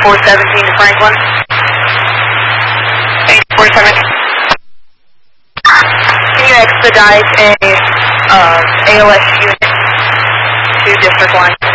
8417 to Franklin. 8417. Can you expedite a ALS unit to District 1?